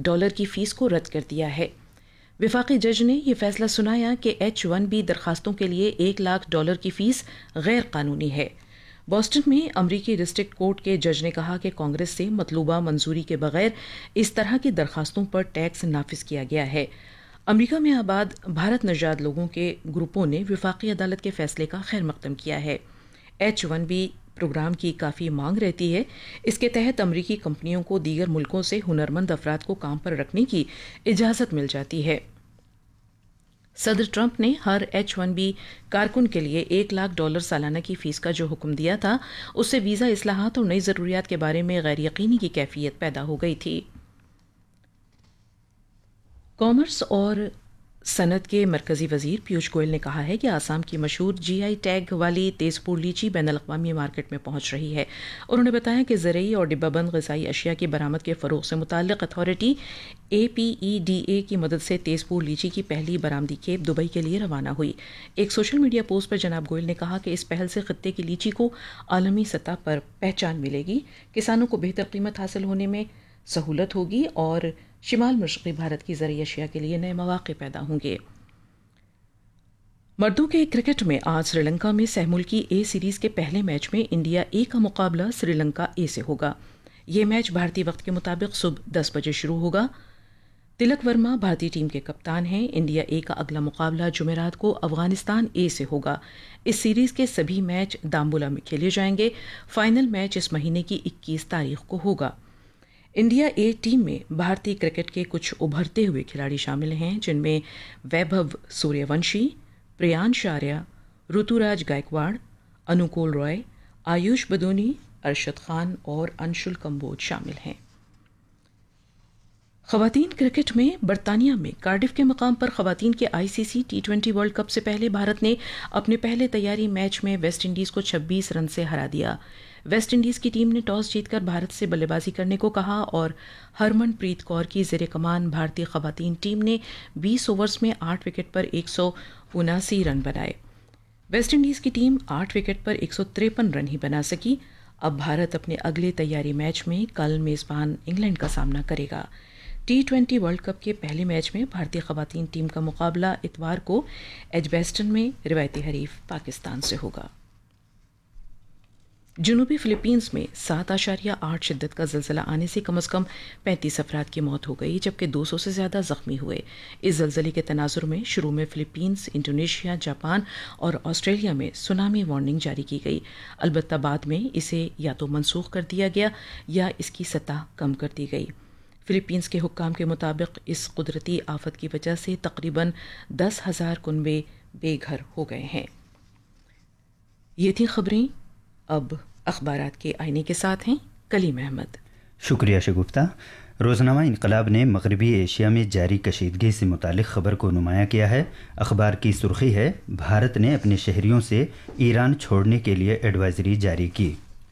Dollar की fees को रद्द कर दिया है। वफाकी जज ने यह फैसला सुनाया कि H-1B दरखास्तों के लिए $1,00,000 की फीस गैर कानूनी है। बॉस्टन में अमरीकी डिस्ट्रिक्ट कोर्ट के जज ने कहा कि कांग्रेस से मतलूबा मंजूरी के बगैर इस तरह की दरखास्तों पर टैक्स नाफिज किया गया है। अमरीका में आबाद भारत नजाद लोगों के ग्रुपों ने वफाकी अदालत के फैसले का खैर मकदम किया है। H-1B प्रोग्राम की काफ़ी मांग रहती है। इसके तहत अमरीकी कंपनियों को दीगर मुल्कों से हुनरमंद अफराद को काम पर रखने की इजाज़त मिल जाती है। सदर ट्रंप ने हर H-1B कारकुन के लिए $1,00,000 सालाना की फीस का जो हुक्म दिया था, उससे वीज़ा इस्लाहात और नई ज़रूरियात के बारे में गैर यकीनी की कैफियत पैदा हो गई थी। कॉमर्स और सनत के मरकजी वजीर पीयूष गोयल ने कहा है कि आसाम की मशहूर GI टैग वाली तेजपुर लीची बैनुल-अक़वामी मार्केट में पहुंच रही है। उन्होंने बताया कि ज़रूरी और डिब्बाबंद ग़िज़ाई अशिया की बरामद के फ़रोग़ से मुताल्लिक़ अथॉरिटी APEDA की मदद से तेजपुर लीची की पहली बरामदी खेप दुबई के लिए रवाना हुई। एक सोशल मीडिया पोस्ट पर जनाब गोयल ने कहा कि इस पहल से ख़त्ते की लीची को आलमी सतह पर पहचान मिलेगी, किसानों को बेहतर कीमत हासिल होने में सहूलत होगी और शिमाल मशरक़ी भारत की ज़रूरी अशिया के लिए नए मौक़े पैदा होंगे। मर्दों के क्रिकेट में आज श्रीलंका में सहमुल्की A सीरीज़ के पहले मैच में इंडिया A का मुकाबला श्रीलंका A से होगा। ये मैच भारतीय वक्त के मुताबिक सुबह 10 बजे शुरू होगा। तिलक वर्मा भारतीय टीम के कप्तान हैं। इंडिया A का अगला मुकाबला जुमेरात को अफगानिस्तान A से होगा। इस सीरीज़ के सभी मैच दाम्बुला में खेले जाएंगे। फाइनल मैच इस महीने की 21 तारीख को होगा। इंडिया A टीम में भारतीय क्रिकेट के कुछ उभरते हुए खिलाड़ी शामिल हैं, जिनमें वैभव सूर्यवंशी, प्रियांश आर्या, ऋतुराज गायकवाड़, अनुकूल रॉय, आयुष बदोनी, अरशद खान और अंशुल कंबोज शामिल हैं। ख़वातीन क्रिकेट में बरतानिया में कार्डिफ के मकाम पर ख़वातीन के ICC T20 वर्ल्ड कप से पहले भारत ने अपने पहले तैयारी मैच में वेस्ट इंडीज़ को 26 रन से हरा दिया। वेस्ट इंडीज़ की टीम ने टॉस जीतकर भारत से बल्लेबाजी करने को कहा और हरमनप्रीत कौर की ज़ेरे कमान भारतीय ख़वातीन टीम ने 20 ओवर्स में 8 विकेट पर 179 रन बनाए। वेस्ट इंडीज़ की टीम 8 विकेट पर 153 रन ही बना सकी। अब भारत अपने अगले तैयारी मैच में कल मेज़बान इंग्लैंड का सामना करेगा। T20 वर्ल्ड कप के पहले मैच में भारतीय ख़वातीन टीम का मुकाबला इतवार को एजबेस्टन में रिवायती हरीफ पाकिस्तान से होगा। जनूबी फिलीपींस में 7.8 शिद्दत का ज़लज़ला आने से कम से कम 35 अफराद की मौत हो गई, जबकि 200 से ज़्यादा ज़ख्मी हुए। इस ज़लज़ले के तनाजुर में शुरू में फिलीपींस, इंडोनेशिया, जापान और ऑस्ट्रेलिया में सुनामी वार्निंग जारी की गई। अलबत्ता बाद में इसे या तो मनसूख कर दिया गया या इसकी सतह कम कर दी गई। फिलीपींस के हुक्काम के मुताबिक इस कुदरती आफत की वजह से तकरीबन 10,000 कुनबे बेघर हो गए हैं। ये थी खबरें। अब अखबारात के आईने के साथ हैं कलीम अहमद। शुक्रिया शगुफ्ता। रोज़नामा इनकलाब ने मगरबी एशिया में जारी कशीदगी से मुतालिक ख़बर को नुमाया किया है। अखबार की सुर्खी है, भारत ने अपने शहरियों से ईरान छोड़ने के लिए एडवाइजरी जारी की।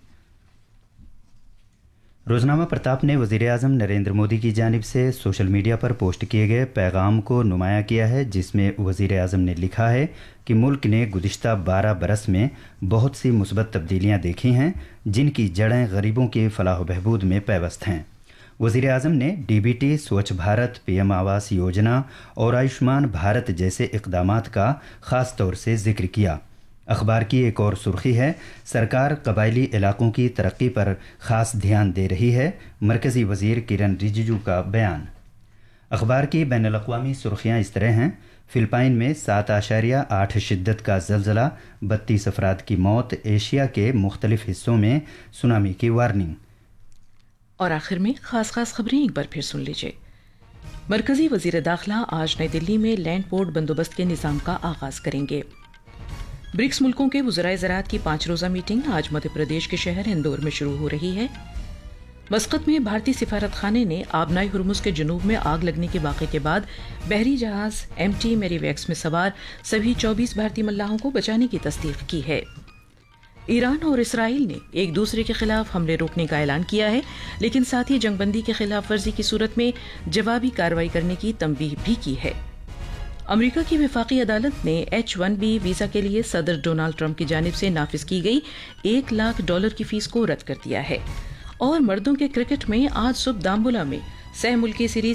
रोज़नामा प्रताप ने वज़ीर-ए-आज़म नरेंद्र मोदी की जानिब से सोशल मीडिया पर पोस्ट किए गए पैगाम को नुमाया किया है, जिसमें वज़ीर-ए-आज़म ने लिखा है कि मुल्क ने गुज़िश्ता 12 बरस में बहुत सी मुस्बत तब्दीलियाँ देखी हैं, जिनकी जड़ें गरीबों की फलाह बहबूद में पैवस्त हैं। वज़ीर-ए-आज़म ने DBT, स्वच्छ भारत, PM आवास योजना और आयुष्मान भारत जैसे इक़दामात का ख़ास तौर से ज़िक्र किया। अखबार की एक और सुर्खी है, सरकार कबायली इलाकों की तरक्की पर ख़ास ध्यान दे रही है, मरकज़ी वज़ीर किरण रिजिजू का बयान। अखबार की बैनुल-अक़वामी सुर्खियाँ इस तरह हैं, फ़िलिपाइन में 7.8 शिद्दत का ज़लज़ला, 32 अफराद की मौत, एशिया के मुख्तलिफ हिस्सों में सुनामी की वार्निंग। और आखिर में खास खबरें एक बार फिर सुन लीजिए। मरकज़ी वज़ीर दाखिला आज नई दिल्ली में लैंड पोर्ट बंदोबस्त के निज़ाम का आगाज़ करेंगे। ब्रिक्स मुल्कों के वज़राए ज़राअत की 5 रोज़ा मीटिंग आज मध्य प्रदेश के शहर इंदौर में शुरू हो रही है। मस्कत में भारतीय सिफारत खाने ने आबनाई हुरमुज़ के जनूब में आग लगने के वाक़े के बाद बहरी जहाज़ MT मेरीवैक्स में सवार सभी 24 भारतीय मल्लाहों को बचाने की तस्दीक की है। ईरान और इसराइल ने एक दूसरे के खिलाफ हमले रोकने का ऐलान किया है, लेकिन साथ ही जंगबंदी की खिलाफ वर्जी की सूरत में जवाबी कार्रवाई करने की तंबीह भी की है। अमेरिका की वफाकी अदालत ने H-1B वीज़ा के लिए सदर डोनाल्ड ट्रंप की जानिब से नाफिज की गई $1,00,000 की फीस को रद्द कर दिया है। और मर्दों के क्रिकेट में आज सुबह दाम्बुला में सह मुल्की सीरीज